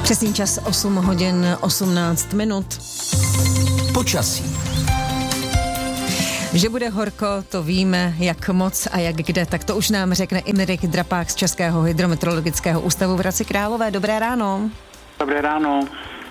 Přesný čas 8 hodin 18 minut. Počasí. Že bude horko, to víme, jak moc a jak kde, tak to už nám řekne Imrich Drapák z Českého hydrometeorologického ústavu v Hradci Králové. Dobré ráno. Dobré ráno.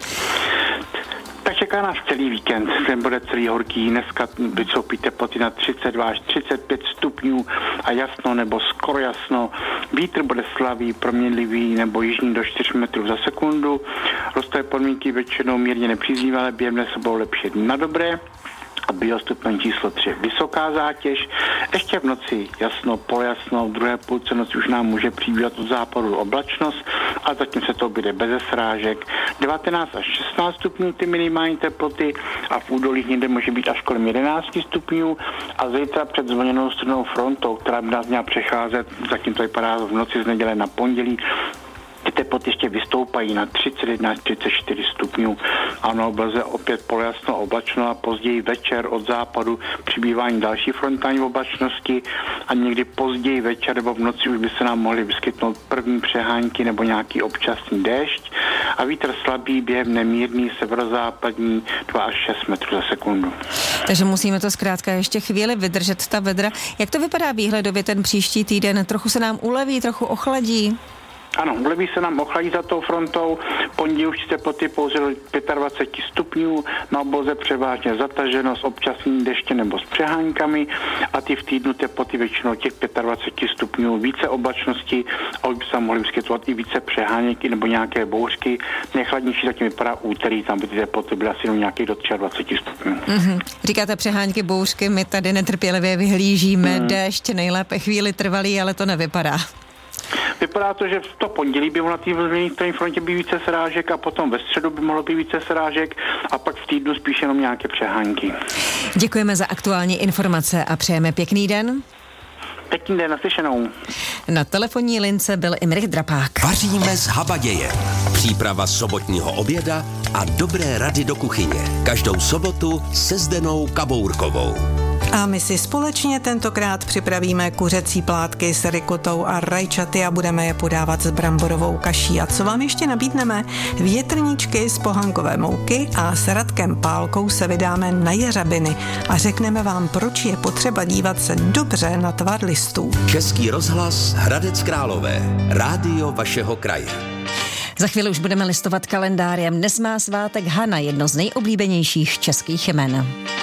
Tak čeká nás celý víkend, ten bude celý horký, dneska vystoupí teploty na 32 až 35 stupňů a jasno nebo skoro jasno. Vítr bude slabý, proměnlivý nebo jižní do 4 metrů za sekundu. Rostové podmínky většinou mírně nepříznivé, ale během dne se budou lepšit na dobré. A biostupeň číslo 3 vysoká zátěž. Ještě v noci jasno, polojasno, v druhé půlce noci už nám může přibývat od západu oblačnost a zatím se to objede bez srážek. 19 až 16 stupňů ty minimální teploty a v údolích někde může být až kolem 11 stupňů a zítra před zvoněnou studenou frontou, která by nás měla přecházet, zatím to vypadá v noci z neděle na pondělí, ty teploty ještě vystoupají na 31 až 34 stupňů. Ano, bude opět polojasno oblačno a později večer od západu přibývání další frontální oblačnosti a někdy později večer nebo v noci už by se nám mohly vyskytnout první přehánky nebo nějaký občasný déšť a vítr slabý, během nemírný, severozápadní 2 až 6 metrů za sekundu. Takže musíme to zkrátka ještě chvíli vydržet, ta vedra. Jak to vypadá výhledově ten příští týden? Trochu se nám uleví, trochu ochladí? Ano, uleví se nám ochladí za tou frontou, pondělí už teploty pouze do 25 stupňů, na obloze převážně zataženo s občasným deště nebo s přeháňkami a ty v týdnu teploty většinou těch 25 stupňů, více oblačnosti a už by se mohly vyskytovat i více přeháněky nebo nějaké bouřky. Nejchladnější zatím vypadá úterý, tam by ty teploty byly asi nějakých do 23 stupňů. Říkáte přeháňky, bouřky, my tady netrpělivě vyhlížíme, déšť nejlépe chvíli trvalý, ale to nevypadá. Vypadá to, že v to pondělí by mohlo na té frontě být více srážek a potom ve středu by mohlo být více srážek a pak v týdnu spíš jenom nějaké přehánky. Děkujeme za aktuální informace a přejeme pěkný den. Pěkný den, naslyšenou. Na telefonní lince byl Imrich Drapák. Vaříme z habaděje. Příprava sobotního oběda a dobré rady do kuchyně. Každou sobotu se Zdenou Kabourkovou. A my si společně tentokrát připravíme kuřecí plátky s rikotou a rajčaty a budeme je podávat s bramborovou kaší. A co vám ještě nabídneme? Větrníčky z pohankové mouky a s Radkem Pálkou se vydáme na jeřabiny a řekneme vám, proč je potřeba dívat se dobře na tvar listů. Český rozhlas Hradec Králové. Rádio vašeho kraje. Za chvíli už budeme listovat kalendářem. Dnes má svátek Hana, jedno z nejoblíbenějších českých jmen.